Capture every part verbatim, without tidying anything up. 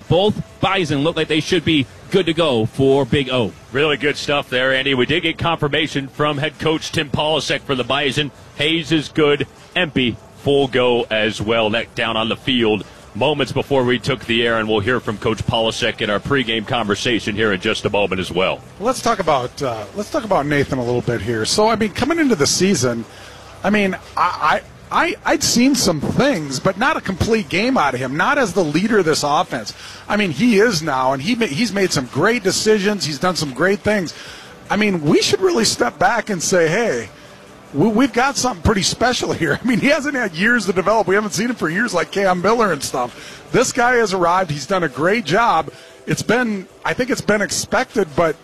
both Bison look like they should be good to go for Big O. Really good stuff there, Andy. We did get confirmation from head coach Tim Polasek for the Bison. Hayes is good. Empey, full go as well. That down on the field moments before we took the air, and we'll hear from Coach Polasek in our pregame conversation here in just a moment as well. Let's talk about uh, let's talk about Nathan a little bit here. So, I mean, coming into the season, I mean, I, I I, I'd seen some things, but not a complete game out of him, not as the leader of this offense. I mean, he is now, and he he's made some great decisions. He's done some great things. I mean, we should really step back and say, hey, we, we've got something pretty special here. I mean, he hasn't had years to develop. We haven't seen him for years like Cam Miller and stuff. This guy has arrived. He's done a great job. It's been, I think it's been expected, but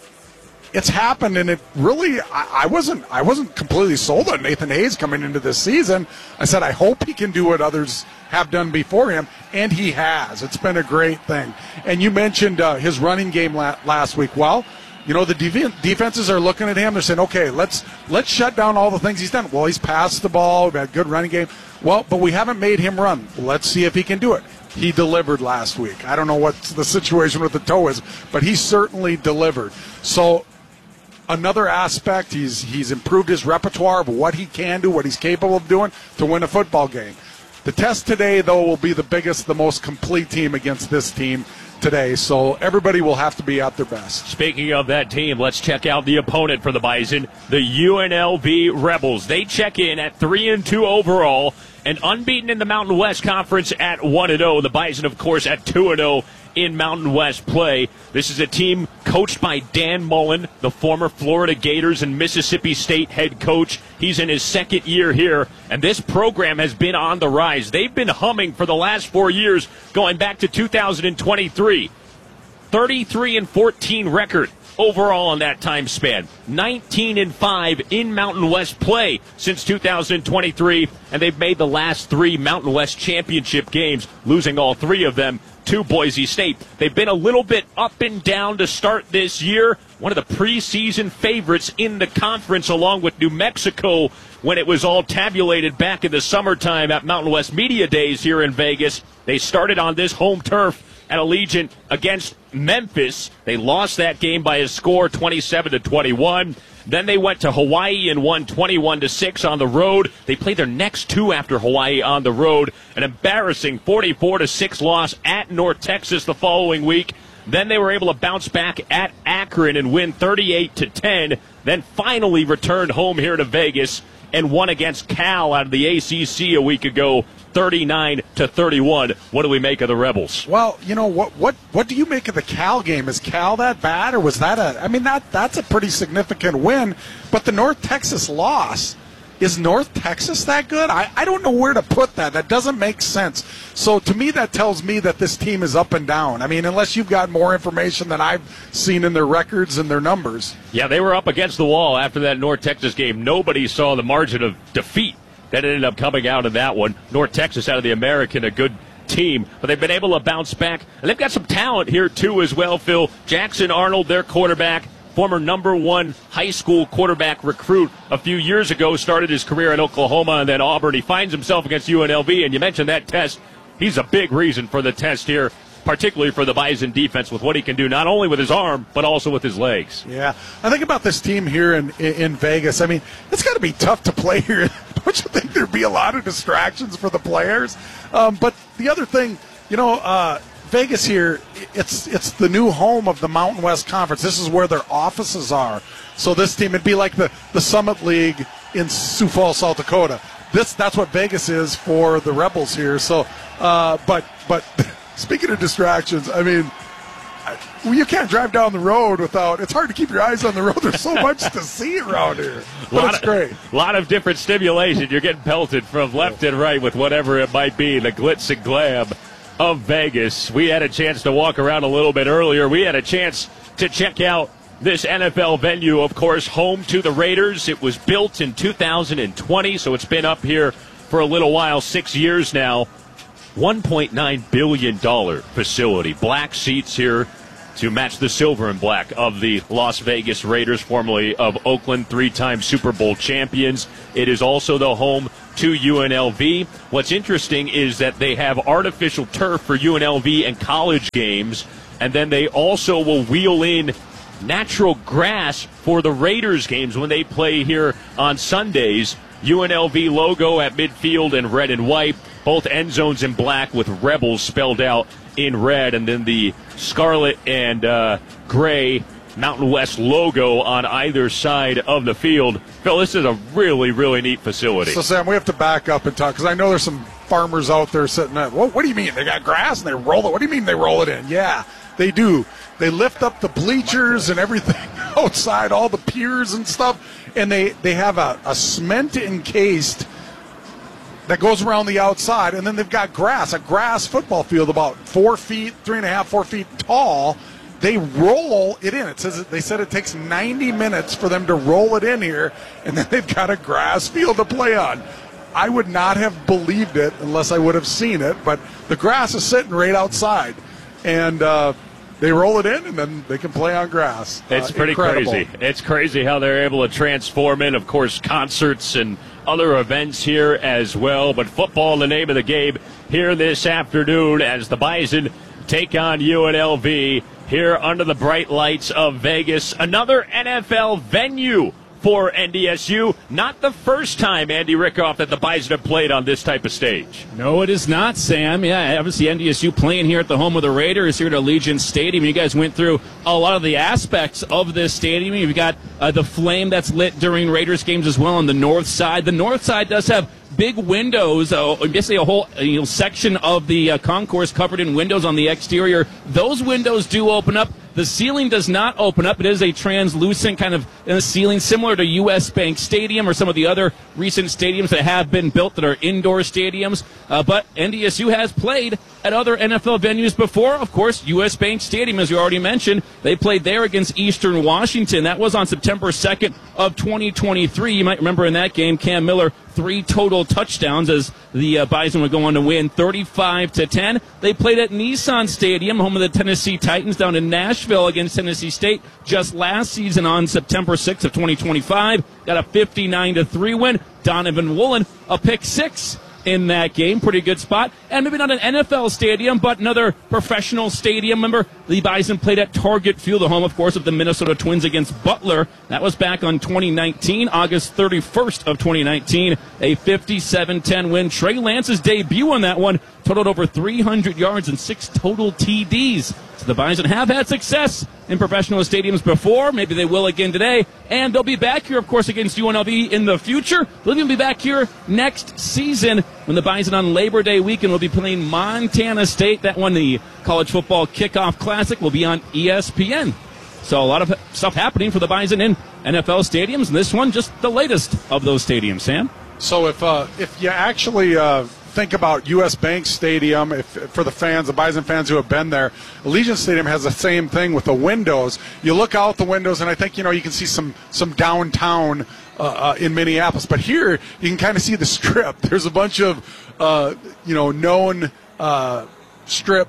it's happened, and it really, I, I wasn't I wasn't completely sold on Nathan Hayes coming into this season. I said, I hope he can do what others have done before him, and he has. It's been a great thing. And you mentioned uh, his running game la- last week. Well, you know, the def- defenses are looking at him. They're saying, okay, let's let's shut down all the things he's done. Well, he's passed the ball. We've had good running game. Well, but we haven't made him run. Let's see if he can do it. He delivered last week. I don't know what the situation with the toe is, but he certainly delivered. So, another aspect, he's he's improved his repertoire of what he can do, what he's capable of doing to win a football game. The test today, though, will be the biggest, the most complete team against this team today. So everybody will have to be at their best. Speaking of that team, let's check out the opponent for the Bison, the U N L V Rebels. They check in at three and two overall and unbeaten in the Mountain West Conference at one and oh. The Bison, of course, at two and oh. in Mountain West play. This is a team coached by Dan Mullen, the former Florida Gators and Mississippi State head coach. He's in his second year here, and this program has been on the rise. They've been humming for the last four years, going back to two thousand twenty-three. thirty-three and fourteen record overall in that time span. nineteen and five in Mountain West play since two thousand twenty-three, and they've made the last three Mountain West championship games, losing all three of them to Boise State. They've been a little bit up and down to start this year. One of the preseason favorites in the conference, along with New Mexico, when it was all tabulated back in the summertime at Mountain West Media Days here in Vegas. They started on this home turf at Allegiant against Memphis. They lost that game by a score twenty-seven to twenty-one. Then they went to Hawaii and won twenty-one to six on the road. They played their next two after Hawaii on the road. An embarrassing forty-four to six loss at North Texas the following week. Then they were able to bounce back at Akron and win thirty-eight to ten. Then finally returned home here to Vegas and won against Cal out of the A C C a week ago, thirty-nine to thirty-one. What do we make of the Rebels? Well, you know, what what what do you make of the Cal game? Is Cal that bad, or was that a, I mean, that that's a pretty significant win, but the North Texas loss, is North Texas that good? I, I don't know where to put that. That doesn't make sense. So to me, that tells me that this team is up and down. I mean, unless you've got more information than I've seen in their records and their numbers. Yeah, they were up against the wall after that North Texas game. Nobody saw the margin of defeat that ended up coming out of that one. North Texas out of the American, a good team, but they've been able to bounce back. And they've got some talent here, too, as well, Phil. Jackson Arnold, their quarterback, former number one high school quarterback recruit a few years ago, started his career at Oklahoma and then Auburn. He finds himself against U N L V, and you mentioned that test. He's a big reason for the test here, particularly for the Bison defense, with what he can do not only with his arm but also with his legs. Yeah, I think about this team here in in Vegas. I mean, it's got to be tough to play here. Don't you think there'd be a lot of distractions for the players? Um, but the other thing, you know, uh, Vegas here, it's it's the new home of the Mountain West Conference. This is where their offices are. So this team, it'd be like the, the Summit League in Sioux Falls, South Dakota. This that's what Vegas is for the Rebels here. So, uh, but but speaking of distractions, I mean, well, you can't drive down the road without. It's hard to keep your eyes on the road. There's so much to see around here, but it's of, great. A lot of different stimulation. You're getting pelted from left and right with whatever it might be. The glitz and glam of Vegas. We had a chance to walk around a little bit earlier. We had a chance to check out this N F L venue, of course, home to the Raiders. It was built in two thousand twenty, so it's been up here for a little while, six years now. one point nine billion dollars facility. Black seats here. to match the silver and black of the Las Vegas Raiders, formerly of Oakland, three-time Super Bowl champions. It is also the home to U N L V. What's interesting is that they have artificial turf for U N L V and college games, and then they also will wheel in natural grass for the Raiders games when they play here on Sundays. U N L V logo at midfield in red and white, both end zones in black with Rebels spelled out in red, and then the scarlet and uh, gray Mountain West logo on either side of the field. Phil, this is a really, really neat facility. So, Sam, we have to back up and talk, because I know there's some farmers out there sitting there. What, what do you mean? They got grass and they roll it? What do you mean they roll it in? Yeah, they do. They lift up the bleachers and everything outside, all the piers and stuff, and they, they have a, a cement encased that goes around the outside, and then they've got grass, a grass football field about four feet, three and a half, four feet tall. They roll it in. It says they said it takes ninety minutes for them to roll it in here, and then they've got a grass field to play on. I would not have believed it unless I would have seen it, but the grass is sitting right outside, and uh, they roll it in, and then they can play on grass. It's uh, pretty incredible. crazy. It's crazy how they're able to transform in, of course, concerts and other events here as well. But football, the name of the game here this afternoon as the Bison take on U N L V here under the bright lights of Vegas. Another N F L venue for N D S U. Not the first time, Andy Rickoff, that the Bison have played on this type of stage. No, it is not, Sam. Yeah, obviously N D S U playing here at the home of the Raiders here at Allegiant Stadium. You guys went through a lot of the aspects of this stadium. You've got uh, the flame that's lit during Raiders games as well on the north side. The north side does have big windows, uh, basically a whole uh, you know, section of the uh, concourse covered in windows on the exterior. Those windows do open up. The ceiling does not open up. It is a translucent kind of uh, ceiling similar to U S Bank Stadium or some of the other recent stadiums that have been built that are indoor stadiums. Uh, but N D S U has played at other N F L venues before. Of course, U S Bank Stadium, as you already mentioned, they played there against Eastern Washington. That was on September second of twenty twenty-three. You might remember in that game, Cam Miller, three total touchdowns as the uh, Bison would go on to win thirty-five to ten. They played at Nissan Stadium, home of the Tennessee Titans, down in Nashville against Tennessee State just last season on September sixth of twenty twenty-five. Got a fifty-nine to three win. Donovan Woolen, a pick six in that game. Pretty good spot. And maybe not an N F L stadium, but another professional stadium. Remember, the Bison played at Target Field, the home, of course, of the Minnesota Twins against Butler. That was back on twenty nineteen, August thirty-first of twenty nineteen. A fifty-seven ten win. Trey Lance's debut on that one totaled over three hundred yards and six total T Ds. So the Bison have had success in professional stadiums before. Maybe they will again today. And they'll be back here, of course, against U N L V in the future. They'll even be back here next season when the Bison on Labor Day weekend will be playing Montana State. That one, the College Football Kickoff Classic, will be on E S P N. So a lot of stuff happening for the Bison in N F L stadiums, and this one just the latest of those stadiums, Sam. So if uh, if you actually uh, think about U S Bank Stadium, if for the fans, the Bison fans who have been there, Allegiant Stadium has the same thing with the windows. You look out the windows, and I think you know you can see some some downtown uh, uh, in Minneapolis. But here you can kind of see the Strip. There's a bunch of uh, you know known uh, Strip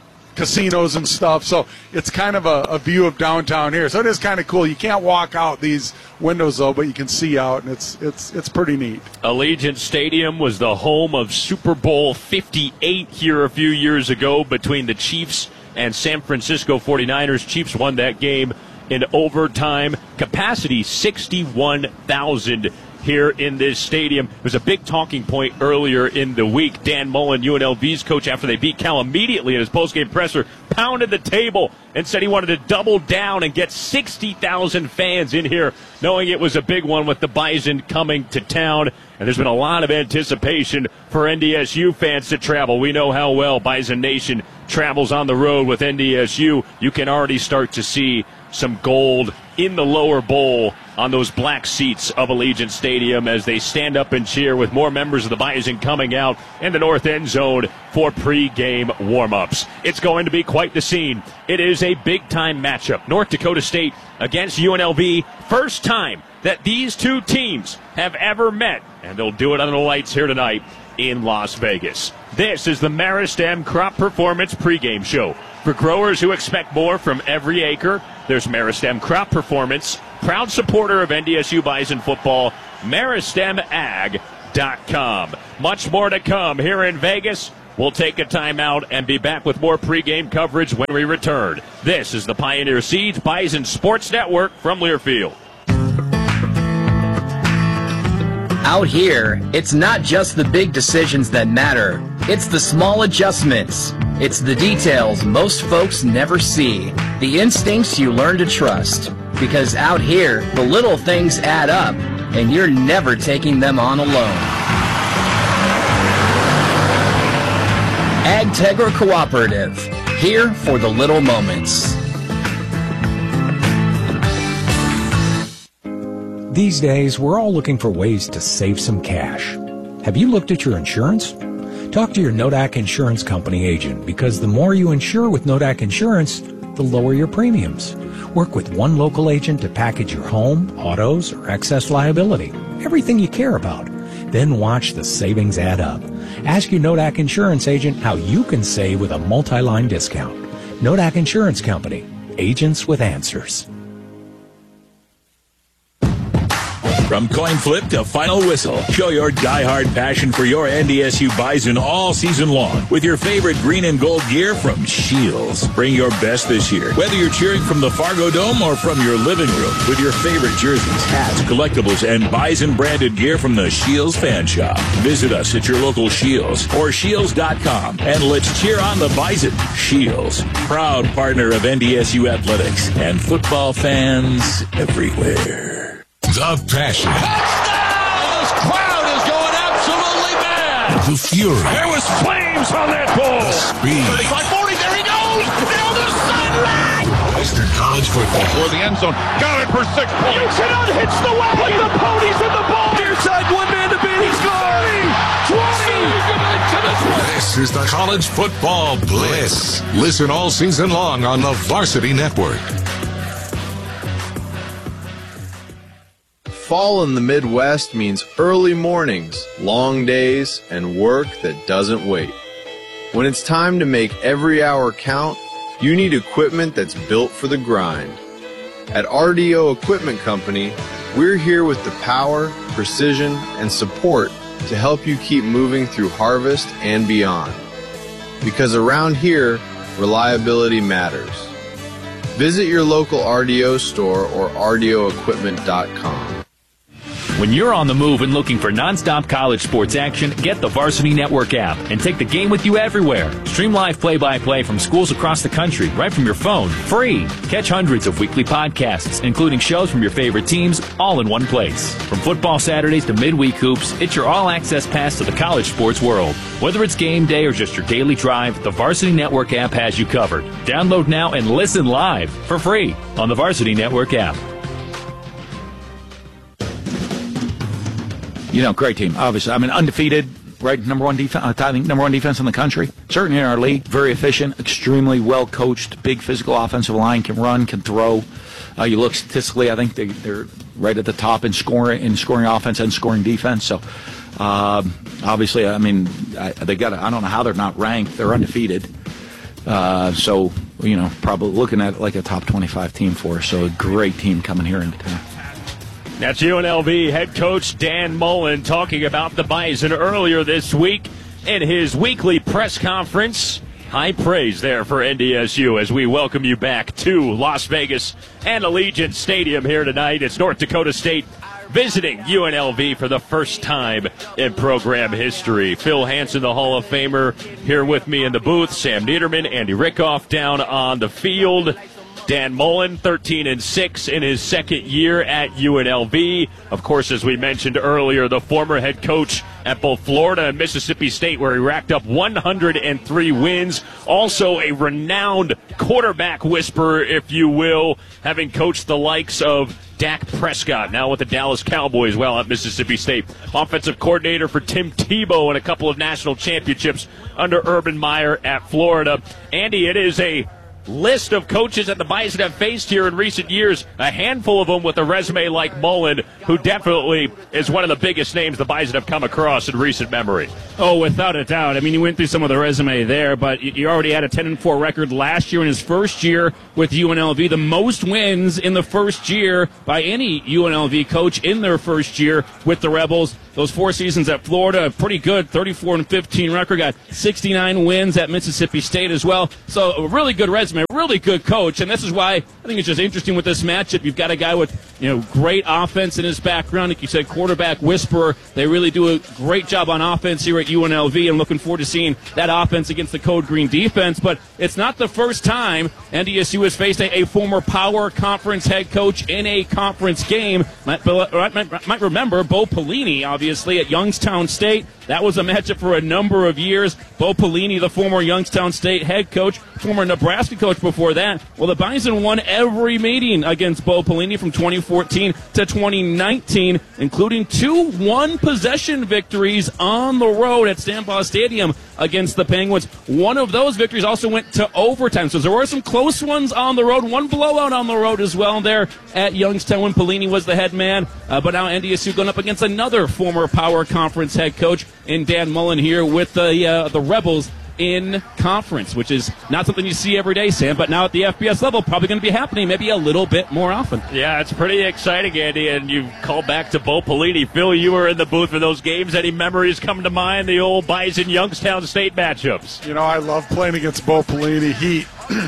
casinos and stuff, so it's kind of a, a view of downtown here. So it is kind of cool. You can't walk out these windows though, but you can see out, and it's it's it's pretty neat. Allegiant Stadium was the home of Super Bowl fifty-eight here a few years ago between the Chiefs and San Francisco forty-niners. Chiefs won that game in overtime. Capacity sixty-one thousand here in this stadium. It was a big talking point earlier in the week. Dan Mullen, U N L V's coach, after they beat Cal, immediately in his postgame presser, pounded the table and said he wanted to double down and get sixty thousand fans in here, knowing it was a big one with the Bison coming to town. And there's been a lot of anticipation for N D S U fans to travel. We know how well Bison Nation travels on the road with N D S U. You can already start to see some gold in the lower bowl on those black seats of Allegiant Stadium as they stand up and cheer, with more members of the Bison coming out in the north end zone for pre-game warm-ups. It's going to be quite the scene. It is a big-time matchup. North Dakota State against U N L V. First time that these two teams have ever met, and they'll do it under the lights here tonight in Las Vegas. This is the Meristem Crop Performance pregame show. For growers who expect more from every acre, there's Meristem Crop Performance, proud supporter of N D S U Bison football, meristem ag dot com. Much more to come here in Vegas. We'll take a timeout and be back with more pregame coverage when we return. This is the Pioneer Seeds Bison Sports Network from Learfield. Out here, it's not just the big decisions that matter. It's the small adjustments. It's the details most folks never see. The instincts you learn to trust. Because out here, the little things add up, and you're never taking them on alone. AgTegra Cooperative, here for the little moments. These days, we're all looking for ways to save some cash. Have you looked at your insurance? Talk to your Nodak Insurance Company agent, because the more you insure with Nodak Insurance, the lower your premiums. Work with one local agent to package your home, autos, or excess liability, everything you care about. Then watch the savings add up. Ask your Nodak Insurance agent how you can save with a multi-line discount. Nodak Insurance Company, agents with answers. From coin flip to final whistle, show your diehard passion for your N D S U Bison all season long with your favorite green and gold gear from Shields. Bring your best this year, whether you're cheering from the Fargo Dome or from your living room, with your favorite jerseys, hats, collectibles, and Bison-branded gear from the Shields Fan Shop. Visit us at your local Shields or shields dot com, and let's cheer on the Bison. Shields, proud partner of N D S U Athletics and football fans everywhere. The passion. Touchdown! This crowd is going absolutely mad. The fury. There was flames on that ball. The speed. thirty-five forty, there he goes! Down the sideline! Western College football. For the end zone. Got it for six points. You cannot hitch the wagon. The ponies in the ball. Near side, one man to beat. He's going. twenty. This is the College Football Blitz. Listen all season long on the Varsity Network. Fall in the Midwest means early mornings, long days, and work that doesn't wait. When it's time to make every hour count, you need equipment that's built for the grind. At R D O Equipment Company, we're here with the power, precision, and support to help you keep moving through harvest and beyond. Because around here, reliability matters. Visit your local R D O store or r d o equipment dot com. When you're on the move and looking for nonstop college sports action, get the Varsity Network app and take the game with you everywhere. Stream live play-by-play from schools across the country right from your phone, free. Catch hundreds of weekly podcasts, including shows from your favorite teams, all in one place. From football Saturdays to midweek hoops, it's your all-access pass to the college sports world. Whether it's game day or just your daily drive, the Varsity Network app has you covered. Download now and listen live for free on the Varsity Network app. You know, great team, obviously. I mean, undefeated, right? Number one defense, I think number one defense in the country. Certainly in our league. Very efficient, extremely well coached, big physical offensive line, can run, can throw. Uh, you look statistically, I think they, they're right at the top in scoring, in scoring offense and scoring defense. So, um, obviously, I mean, I, they got. I don't know how they're not ranked. They're undefeated. Uh, so, you know, probably looking at like a top twenty-five team for us. So, a great team coming here into town. That's U N L V head coach Dan Mullen talking about the Bison earlier this week in his weekly press conference. High praise there for N D S U as we welcome you back to Las Vegas and Allegiant Stadium here tonight. It's North Dakota State visiting U N L V for the first time in program history. Phil Hansen, the Hall of Famer, here with me in the booth. Sam Niederman, Andy Rickoff down on the field. Dan Mullen, thirteen and six in his second year at U N L V. Of course, as we mentioned earlier, the former head coach at both Florida and Mississippi State, where he racked up one hundred three wins. Also a renowned quarterback whisperer, if you will, having coached the likes of Dak Prescott, now with the Dallas Cowboys, well, at Mississippi State. Offensive coordinator for Tim Tebow and a couple of national championships under Urban Meyer at Florida. Andy, it is a list of coaches that the Bison have faced here in recent years, a handful of them with a resume like Mullen, who definitely is one of the biggest names the Bison have come across in recent memory. Oh, without a doubt. I mean, you went through some of the resume there, but you already had a ten and four record last year in his first year with U N L V, the most wins in the first year by any U N L V coach in their first year with the Rebels. Those four seasons at Florida, pretty good, thirty-four and fifteen record, got sixty-nine wins at Mississippi State as well. So a really good resume, really good coach, and this is why I think it's just interesting with this matchup. You've got a guy with, you know, great offense in his background. Like you said, quarterback whisperer. They really do a great job on offense here at U N L V, and looking forward to seeing that offense against the Code Green defense. But it's not the first time N D S U has faced a, a former Power Conference head coach in a conference game. Might, might, might remember Bo Pelini, obviously. Obviously, at Youngstown State. That was a matchup for a number of years. Bo Pelini, the former Youngstown State head coach, former Nebraska coach before that. Well, the Bison won every meeting against Bo Pelini from twenty fourteen to twenty nineteen, including two one-possession victories on the road at Stambaugh Stadium against the Penguins. One of those victories also went to overtime, so there were some close ones on the road, one blowout on the road as well there at Youngstown when Pelini was the head man. Uh, but now N D S U going up against another former Power Conference head coach in Dan Mullen here with the uh, the Rebels in conference, which is not something you see every day, Sam, but now at the F B S level, probably going to be happening maybe a little bit more often. Yeah, it's pretty exciting, Andy, and you called back to Bo Pelini. Phil, you were in the booth for those games. Any memories come to mind, the old Bison Youngstown State matchups? You know, I love playing against Bo Pelini. He,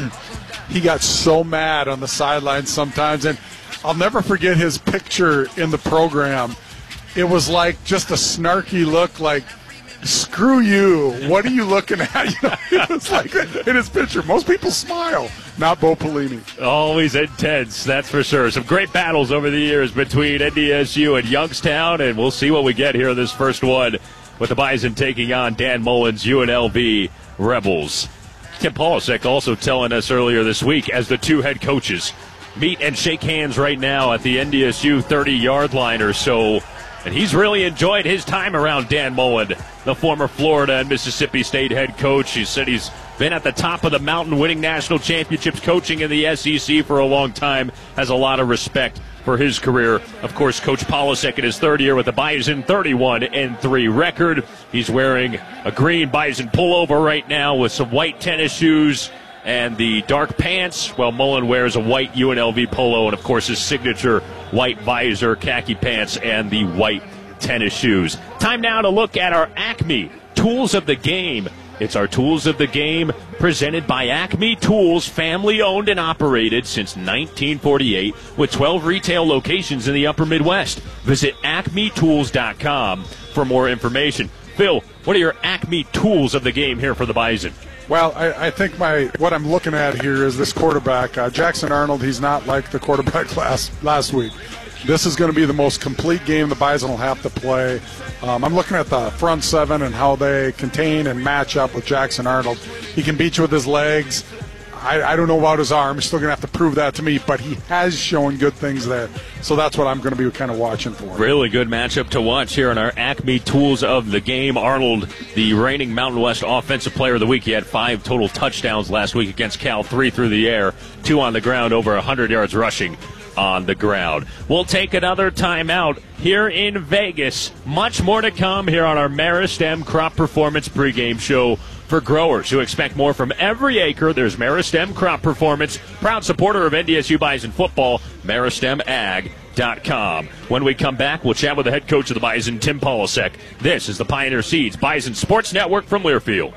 he got so mad on the sidelines sometimes, and I'll never forget his picture in the program. It was like just a snarky look, like, screw you, what are you looking at? You know, it was like in his picture. Most people smile, not Bo Pelini. Always intense, that's for sure. Some great battles over the years between N D S U and Youngstown, and we'll see what we get here in this first one with the Bison taking on Dan Mullen's U N L V Rebels. Tim Polasek also telling us earlier this week, as the two head coaches meet and shake hands right now at the N D S U thirty-yard line or so, and he's really enjoyed his time around Dan Mullen, the former Florida and Mississippi State head coach. He said he's been at the top of the mountain, winning national championships, coaching in the S E C for a long time, has a lot of respect for his career. Of course, Coach Polasek in his third year with the Bison, thirty-one and three record. He's wearing a green Bison pullover right now with some white tennis shoes and the dark pants, while Mullen wears a white U N L V polo and, of course, his signature white visor, khaki pants, and the white tennis shoes. Time now to look at our Acme Tools of the Game. It's our Tools of the Game presented by Acme Tools, family-owned and operated since nineteen forty-eight, with twelve retail locations in the upper Midwest. Visit acme tools dot com for more information. Phil, what are your Acme Tools of the Game here for the Bison? Well, I, I think my what I'm looking at here is this quarterback, uh, Jackson Arnold. He's not like the quarterback last last week. This is going to be the most complete game the Bison will have to play. Um, I'm looking at the front seven and how they contain and match up with Jackson Arnold. He can beat you with his legs. I, I don't know about his arm. He's still going to have to prove that to me, but he has shown good things there. So that's what I'm going to be kind of watching for. Really good matchup to watch here in our Acme Tools of the Game. Arnold, the reigning Mountain West Offensive Player of the Week. He had five total touchdowns last week against Cal, three through the air, two on the ground, over one hundred yards rushing on the ground. We'll take another timeout here in Vegas. Much more to come here on our Meristem Crop Performance pregame show. For growers who expect more from every acre, there's Meristem Crop Performance, proud supporter of N D S U Bison football, meristem ag dot com. When we come back, we'll chat with the head coach of the Bison, Tim Polasek. This is the Pioneer Seeds Bison Sports Network from Learfield.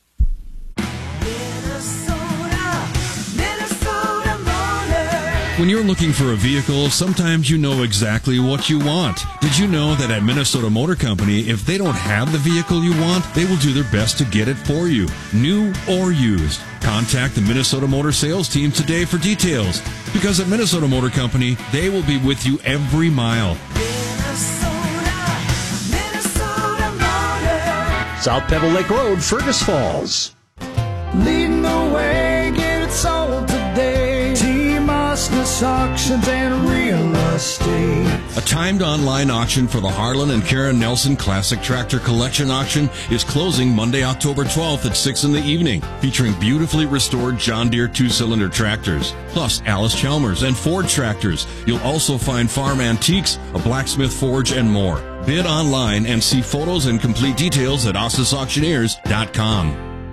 When you're looking for a vehicle, sometimes you know exactly what you want. Did you know that at Minnesota Motor Company, if they don't have the vehicle you want, they will do their best to get it for you, new or used? Contact the Minnesota Motor sales team today for details, because at Minnesota Motor Company, they will be with you every mile. Minnesota, Minnesota Motor. South Pebble Lake Road, Fergus Falls. Leading the way, get it sold today. Auctions and real estate. A timed online auction for the Harlan and Karen Nelson Classic Tractor Collection Auction is closing Monday, October twelfth at six in the evening, featuring beautifully restored John Deere two-cylinder tractors, plus Alice Chalmers and Ford tractors. You'll also find farm antiques, a blacksmith forge, and more. Bid online and see photos and complete details at ossis auctioneers dot com.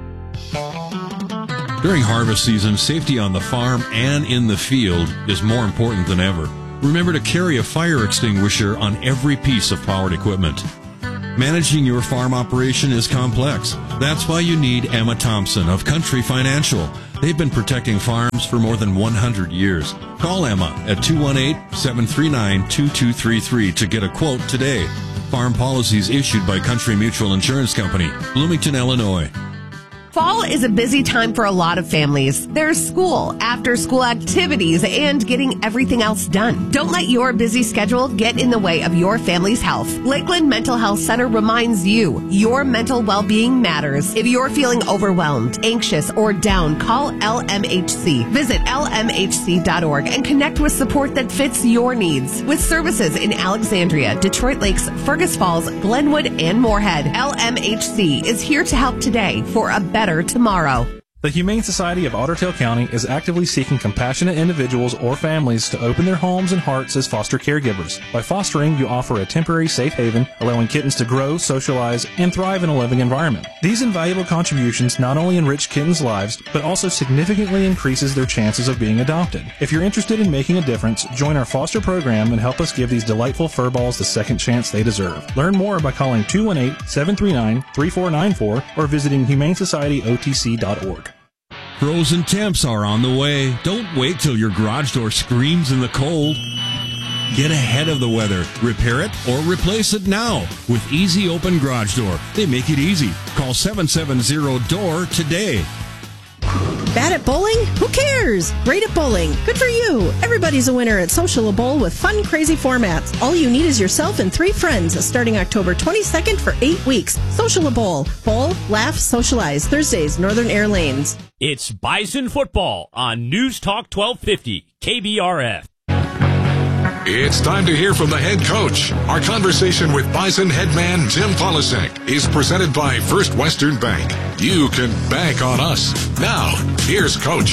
During harvest season, safety on the farm and in the field is more important than ever. Remember to carry a fire extinguisher on every piece of powered equipment. Managing your farm operation is complex. That's why you need Emma Thompson of Country Financial. They've been protecting farms for more than one hundred years. Call Emma at two one eight, seven three nine, two two three three to get a quote today. Farm policies issued by Country Mutual Insurance Company, Bloomington, Illinois. Fall is a busy time for a lot of families. There's school, after-school activities, and getting everything else done. Don't let your busy schedule get in the way of your family's health. Lakeland Mental Health Center reminds you your mental well-being matters. If you're feeling overwhelmed, anxious, or down, call L M H C. Visit L M H C dot org and connect with support that fits your needs. With services in Alexandria, Detroit Lakes, Fergus Falls, Glenwood, and Moorhead, L M H C is here to help today for a better Better tomorrow. The Humane Society of Otter Tail County is actively seeking compassionate individuals or families to open their homes and hearts as foster caregivers. By fostering, you offer a temporary safe haven, allowing kittens to grow, socialize, and thrive in a living environment. These invaluable contributions not only enrich kittens' lives, but also significantly increases their chances of being adopted. If you're interested in making a difference, join our foster program and help us give these delightful furballs the second chance they deserve. Learn more by calling two one eight, seven three nine, three four nine four or visiting humane society o t c dot org. Frozen temps are on the way. Don't wait till your garage door screams in the cold. Get ahead of the weather. Repair it or replace it now with Easy Open Garage Door. They make it easy. Call seven seven zero D O O R today. Bad at bowling? Who cares? Great at bowling. Good for you. Everybody's a winner at Social Bowl with fun, crazy formats. All you need is yourself and three friends starting October twenty-second for eight weeks. Social Bowl. Bowl, laugh, socialize. Thursdays, Northern Air Lanes. It's Bison Football on News Talk twelve fifty, K B R F. It's time to hear from the head coach. Our conversation with Bison headman Tim Polasek is presented by First Western Bank. You can bank on us. Now, here's Coach.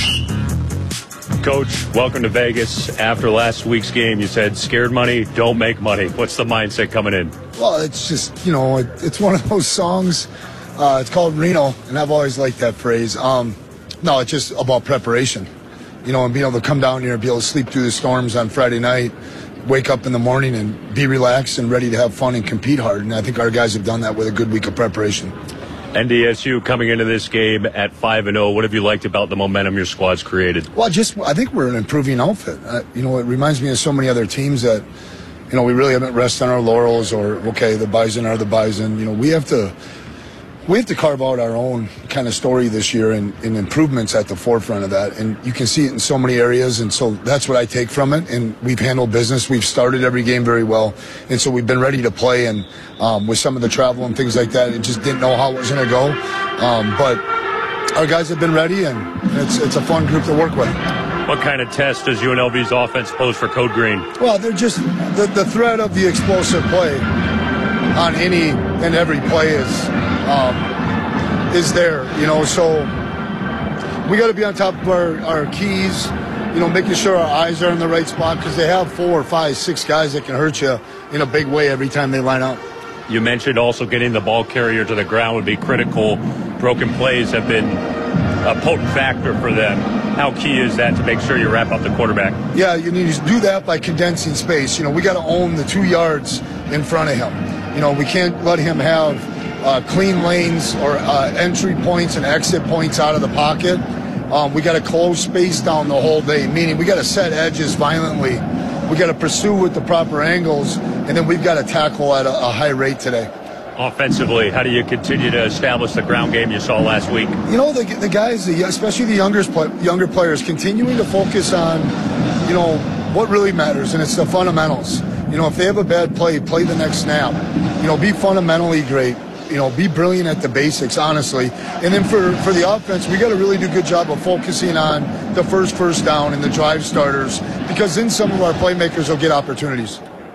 Coach, welcome to Vegas. After last week's game, you said scared money, don't make money. What's the mindset coming in? Well, it's just, you know, it, it's one of those songs. Uh, it's called Reno, and I've always liked that phrase. Um, no, it's just about preparation. You know, and being able to come down here and be able to sleep through the storms on Friday night, wake up in the morning and be relaxed and ready to have fun and compete hard. And I think our guys have done that with a good week of preparation. N D S U coming into this game at five and oh. What have you liked about the momentum your squad's created? Well, just I think we're an improving outfit. Uh, you know, it reminds me of so many other teams that, you know, we really haven't rested on our laurels or, okay, the Bison are the Bison. You know, we have to... We have to carve out our own kind of story this year and, and improvements at the forefront of that. And you can see it in so many areas. And so that's what I take from it. And we've handled business. We've started every game very well. And so we've been ready to play. And um, with some of the travel and things like that, it just didn't know how it was going to go. Um, but our guys have been ready, and it's, it's a fun group to work with. What kind of test does U N L V's offense pose for Code Green? Well, they're just the, the threat of the explosive play on any and every play is um, is there, you know, so we got to be on top of our, our keys, you know, making sure our eyes are in the right spot because they have four, five, six guys that can hurt you in a big way every time they line up. You mentioned also getting the ball carrier to the ground would be critical. Broken plays have been a potent factor for them. How key is that to make sure you wrap up the quarterback? Yeah, you need to do that by condensing space. You know, we got to own the two yards in front of him. You know, we can't let him have uh, clean lanes or uh, entry points and exit points out of the pocket. Um, we got to close space down the whole day, meaning we got to set edges violently. We got to pursue with the proper angles, and then we've got to tackle at a, a high rate today. Offensively, how do you continue to establish the ground game you saw last week? You know, the, the guys, the, especially the younger, younger players, continuing to focus on, you know, what really matters, and it's the fundamentals. You know, if they have a bad play, play the next snap. You know, be fundamentally great. You know, be brilliant at the basics, honestly. And then for, for the offense, we got to really do a good job of focusing on the first first down and the drive starters, because then some of our playmakers will get opportunities.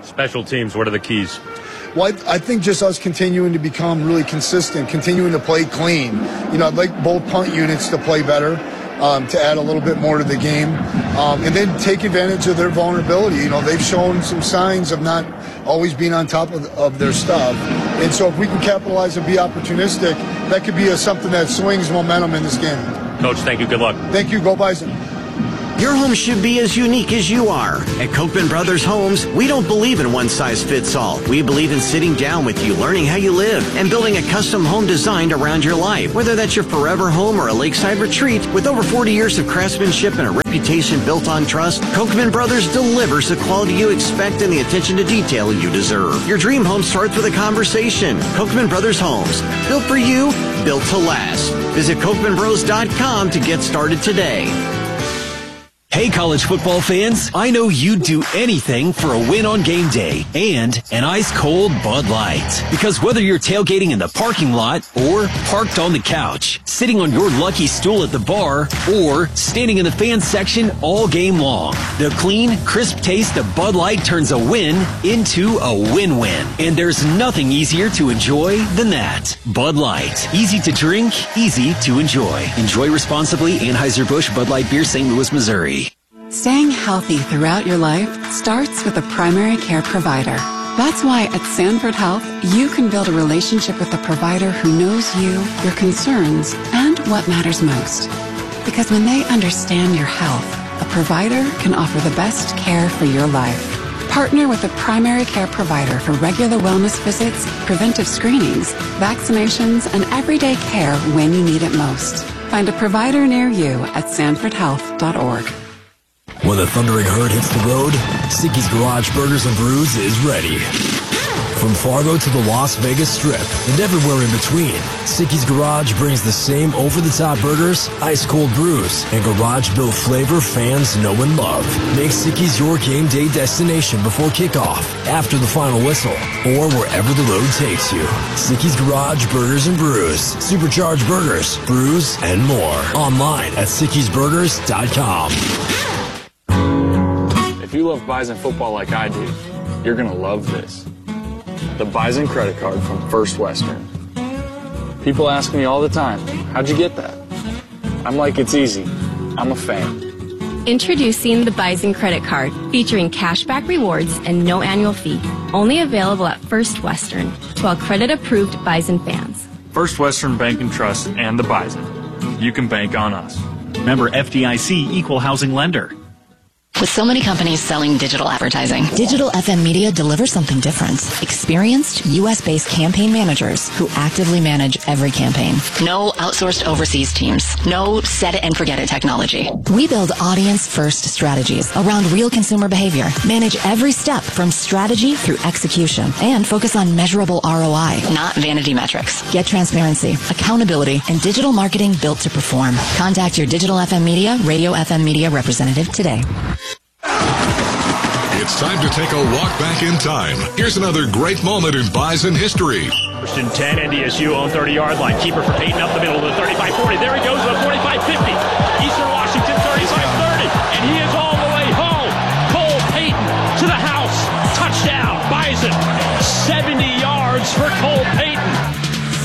Special teams, what are the keys? Well, I, I think just us continuing to become really consistent, continuing to play clean. You know, I'd like both punt units to play better, um, to add a little bit more to the game, um, and then take advantage of their vulnerability. You know, they've shown some signs of not always being on top of, of their stuff. And so if we can capitalize and be opportunistic, that could be a, something that swings momentum in this game. Coach, thank you. Good luck. Thank you. Go Bison. Your home should be as unique as you are. At Kochman Brothers Homes, we don't believe in one size fits all. We believe in sitting down with you, learning how you live, and building a custom home designed around your life. Whether that's your forever home or a lakeside retreat, with over forty years of craftsmanship and a reputation built on trust, Kochman Brothers delivers the quality you expect and the attention to detail you deserve. Your dream home starts with a conversation. Kochman Brothers Homes, built for you, built to last. Visit Kochman Bros dot com to get started today. Hey, college football fans, I know you'd do anything for a win on game day and an ice-cold Bud Light. Because whether you're tailgating in the parking lot or parked on the couch, sitting on your lucky stool at the bar, or standing in the fan section all game long, the clean, crisp taste of Bud Light turns a win into a win-win. And there's nothing easier to enjoy than that. Bud Light. Easy to drink, easy to enjoy. Enjoy responsibly. Anheuser-Busch Bud Light Beer, Saint Louis, Missouri. Staying healthy throughout your life starts with a primary care provider. That's why at Sanford Health, you can build a relationship with a provider who knows you, your concerns, and what matters most. Because when they understand your health, a provider can offer the best care for your life. Partner with a primary care provider for regular wellness visits, preventive screenings, vaccinations, and everyday care when you need it most. Find a provider near you at sanford health dot org. When the thundering herd hits the road, Sicky's Garage Burgers and Brews is ready. From Fargo to the Las Vegas Strip and everywhere in between, Sicky's Garage brings the same over-the-top burgers, ice-cold brews, and garage-built flavor fans know and love. Make Sicky's your game day destination before kickoff, after the final whistle, or wherever the road takes you. Sicky's Garage Burgers and Brews. Supercharged burgers, brews, and more. Online at Sicky's Burgers dot com. If you love Bison football like I do, you're going to love this. The Bison credit card from First Western. People ask me all the time, how'd you get that? I'm like, it's easy. I'm a fan. Introducing the Bison credit card, featuring cashback rewards and no annual fee. Only available at First Western to all credit-approved Bison fans. First Western Bank and Trust and the Bison. You can bank on us. Member F D I C, Equal Housing Lender. With so many companies selling digital advertising, Digital F M Media delivers something different. Experienced U S-based campaign managers who actively manage every campaign. No outsourced overseas teams. No set it and forget it technology. We build audience-first strategies around real consumer behavior, manage every step from strategy through execution, and focus on measurable R O I, not vanity metrics. Get transparency, accountability, and digital marketing built to perform. Contact your Digital F M Media, Radio F M Media representative today. It's time to take a walk back in time. Here's another great moment in Bison history. First and ten, N D S U own thirty-yard line. Keeper for Peyton up the middle of the thirty-five forty. There he goes to the forty-five fifty. Eastern Washington thirty-five thirty. And he is all the way home. Cole Peyton to the house. Touchdown, Bison. seventy yards for Cole Peyton.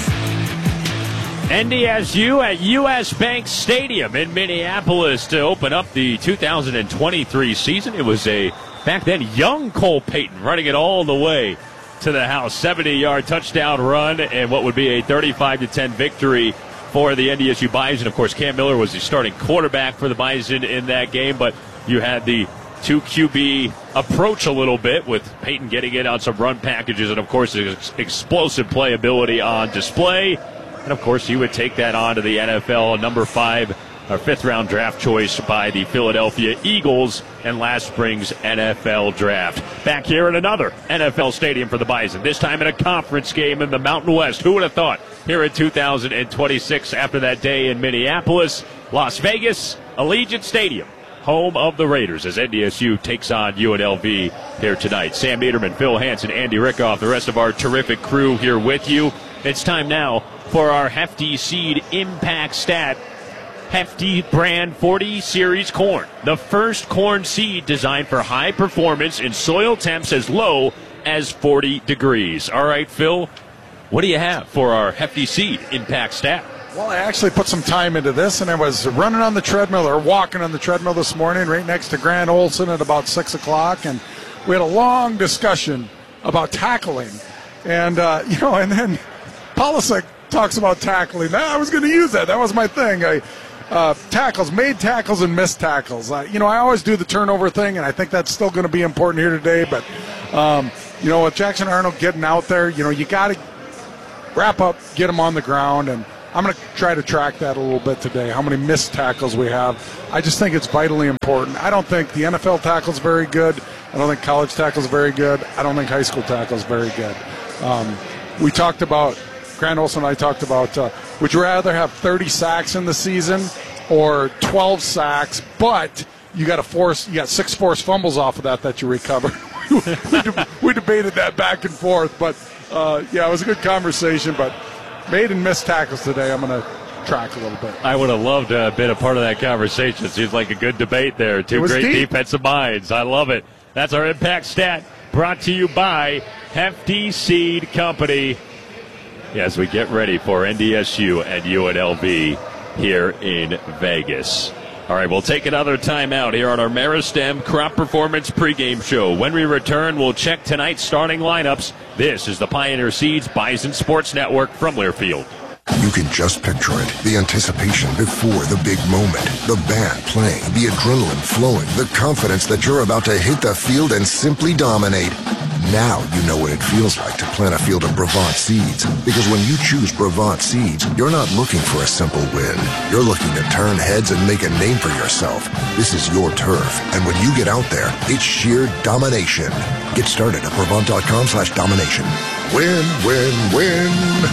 N D S U at U S Bank Stadium in Minneapolis to open up the two thousand twenty-three season. It was a, back then, young Cole Peyton running it all the way to the house. seventy-yard touchdown run and what would be a thirty-five to ten victory for the N D S U Bison. Of course, Cam Miller was the starting quarterback for the Bison in that game, but you had the two Q B approach a little bit with Peyton getting in on some run packages and, of course, ex- explosive playability on display. And, of course, you would take that on to the N F L, number five, or fifth-round draft choice by the Philadelphia Eagles and last spring's N F L draft. Back here in another N F L stadium for the Bison, this time in a conference game in the Mountain West. Who would have thought? Here in two thousand twenty-six, after that day in Minneapolis, Las Vegas, Allegiant Stadium, home of the Raiders, as N D S U takes on U N L V here tonight. Sam Biederman, Phil Hansen, Andy Rickoff, the rest of our terrific crew here with you. It's time now for our Hefty Seed Impact Stat Hefty brand forty series corn, the first corn seed designed for high performance in soil temps as low as forty degrees. All right, Phil, what do you have for our Hefty seed impact stat? Well, I actually put some time into this, and I was running on the treadmill or walking on the treadmill this morning right next to Grant Olson at about six o'clock, and we had a long discussion about tackling. And, uh, you know, and then Polisic talks about tackling. I was going to use that. That was my thing. I, uh, tackles, made tackles and missed tackles. Uh, you know, I always do the turnover thing, and I think that's still going to be important here today. But, um, you know, with Jackson Arnold getting out there, you know, you got to wrap up, get him on the ground, and I'm going to try to track that a little bit today, how many missed tackles we have. I just think it's vitally important. I don't think the N F L tackle is very good. I don't think college tackle is very good. I don't think high school tackle is very good. Um, we talked about, Grant Olson and I talked about, uh, would you rather have thirty sacks in the season or twelve sacks, but you got to force, you got six forced fumbles off of that that you recover. we, de- we debated that back and forth, but uh, yeah, it was a good conversation, but made and missed tackles today, I'm going to track a little bit. I would have loved to have been a part of that conversation. Seems like a good debate there. Two great deep. defensive minds. I love it. That's our impact stat brought to you by Hefty Seed Company. As we get ready for N D S U and U N L V here in Vegas. All right, we'll take another timeout here on our Meristem Crop Performance pregame show. When we return, we'll check tonight's starting lineups. This is the Pioneer Seeds Bison Sports Network from Learfield. You can just picture it. The anticipation before the big moment. The band playing, the adrenaline flowing, the confidence that you're about to hit the field and simply dominate. Now you know what it feels like to plant a field of Brevant seeds. Because when you choose Brevant seeds, you're not looking for a simple win. You're looking to turn heads and make a name for yourself. This is your turf. And when you get out there, it's sheer domination. Get started at Brevant.com slash domination. Win, win, win.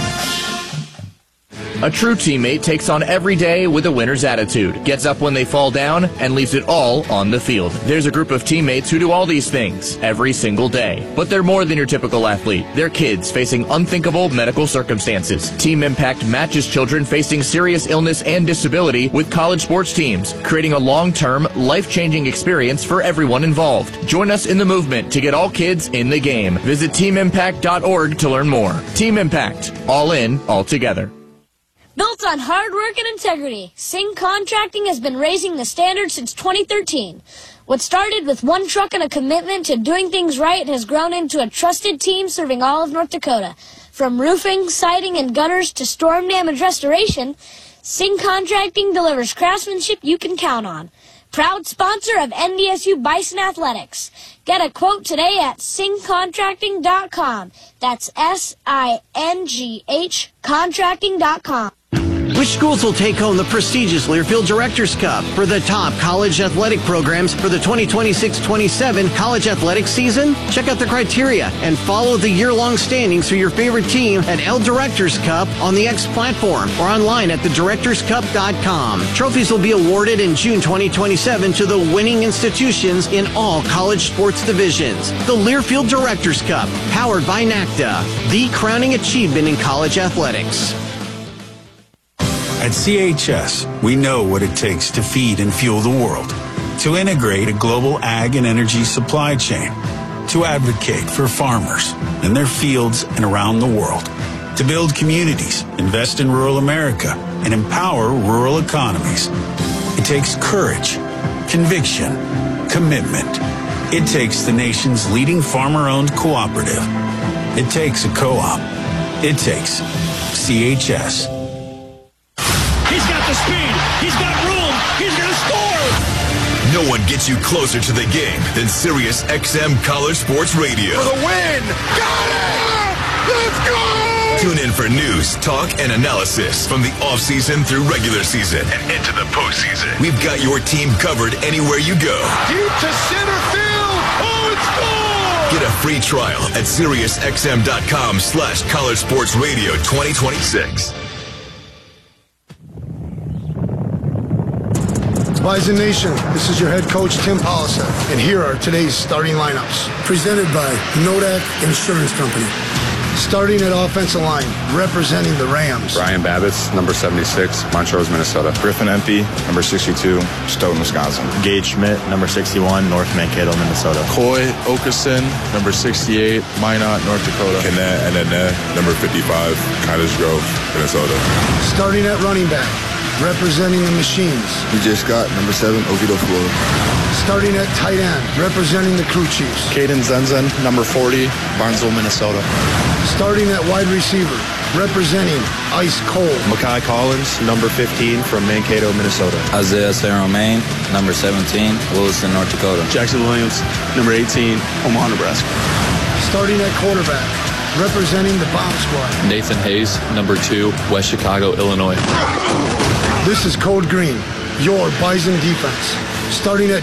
A true teammate takes on every day with a winner's attitude, gets up when they fall down, and leaves it all on the field. There's a group of teammates who do all these things every single day. But they're more than your typical athlete. They're kids facing unthinkable medical circumstances. Team Impact matches children facing serious illness and disability with college sports teams, creating a long-term, life-changing experience for everyone involved. Join us in the movement to get all kids in the game. Visit team impact dot org to learn more. Team Impact. All in, all together. Built on hard work and integrity, Singh Contracting has been raising the standard since twenty thirteen. What started with one truck and a commitment to doing things right has grown into a trusted team serving all of North Dakota. From roofing, siding, and gutters to storm damage restoration, Singh Contracting delivers craftsmanship you can count on. Proud sponsor of N D S U Bison Athletics. Get a quote today at singh contracting dot com. That's S I N G H contracting dot com. Which schools will take home the prestigious Learfield Directors Cup for the top college athletic programs for the twenty twenty-six twenty-seven college athletic season? Check out the criteria and follow the year-long standings for your favorite team at L Directors Cup on the X platform or online at the directors cup dot com. Trophies will be awarded in June twenty twenty-seven to the winning institutions in all college sports divisions. The Learfield Directors Cup, powered by NACDA, the crowning achievement in college athletics. At C H S, we know what it takes to feed and fuel the world, to integrate a global ag and energy supply chain, to advocate for farmers in their fields and around the world, to build communities, invest in rural America, and empower rural economies. It takes courage, conviction, commitment. It takes the nation's leading farmer-owned cooperative. It takes a co-op. It takes C H S. He's got the speed. He's got room. He's going to score. No one gets you closer to the game than Sirius X M College Sports Radio. For the win. Got it. Let's go. Tune in for news, talk, and analysis from the offseason through regular season and into the postseason. We've got your team covered anywhere you go. Deep to center field. Oh, it's gone. Get a free trial at sirius x m dot com slash college sports radio twenty twenty-six. Bison Nation, this is your head coach, Tim Polisic, and here are today's starting lineups. Presented by Nodak Insurance Company. Starting at offensive line, representing the Rams. Ryan Babbitts, number seventy-six, Montrose, Minnesota. Griffin Empey, number sixty-two, Stoughton, Wisconsin. Gage Schmidt, number sixty-one, North Mankato, Minnesota. Coy Okerson, number sixty-eight, Minot, North Dakota. Kenneth Anene, number fifty-five, Cottage Grove, Minnesota. Starting at running back, representing the Machines. D J Scott, number seven, Oviedo, Florida. Starting at tight end, representing the Crew Chiefs. Caden Zenzen, number forty, Barnesville, Minnesota. Starting at wide receiver, representing Ice Cold. Makai Collins, number fifteen, from Mankato, Minnesota. Isaiah Saint-Romain, number seventeen, Williston, North Dakota. Jackson Williams, number eighteen, Omaha, Nebraska. Starting at quarterback, representing the Bomb Squad. Nathan Hayes, number two, West Chicago, Illinois. This is Code Green, your Bison defense. Starting at